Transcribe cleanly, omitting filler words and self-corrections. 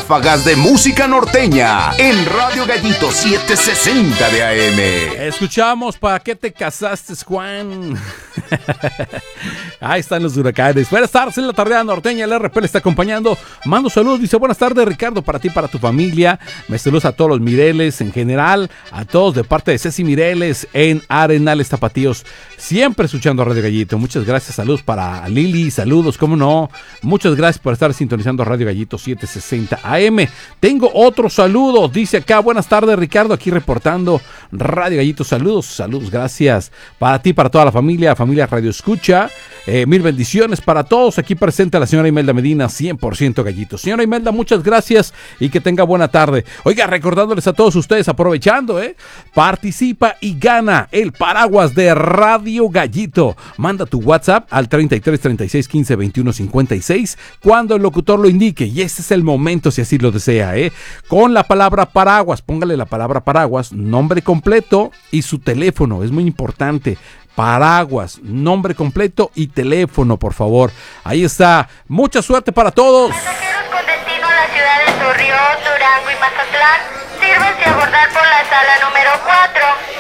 ráfagas de música norteña en Radio Gallito 760 de AM. Escuchamos ¿Para qué te casaste, Juan? Ahí están los huracanes. Buenas tardes en la tarde norteña. El RP le está acompañando. Mando saludos. Dice: buenas tardes, Ricardo, para ti, para tu familia. Me saludos a todos los Mireles en general. A todos de parte de Ceci Mireles en Arenales Tapatíos. Siempre escuchando Radio Gallito. Muchas gracias. Saludos para Lili. Saludos, cómo no. Muchas gracias por estar sintonizando Radio Gallito 760 AM. Tengo otro saludo. Dice acá: buenas tardes, Ricardo. Aquí reportando Radio Gallito. Saludos, gracias. Para ti, para toda la familia Radio Escucha. Mil bendiciones para todos. Aquí presente la señora Imelda Medina, 100% Gallito. Señora Imelda, muchas gracias y que tenga buena tarde. Oiga, recordándoles a todos ustedes, aprovechando, participa y gana el paraguas de Radio Gallito. Manda tu WhatsApp al 33 36 15 21 56 cuando el locutor lo indique, y este es el momento si así lo desea, con la palabra paraguas. Póngale la palabra paraguas, nombre completo y su teléfono, es muy importante. Paraguas, nombre completo y teléfono, por favor. Ahí está. Mucha suerte para todos. Pasajeros con destino a la ciudad de Torreón, Durango y Mazatlán, sírvanse a abordar por la sala número 4.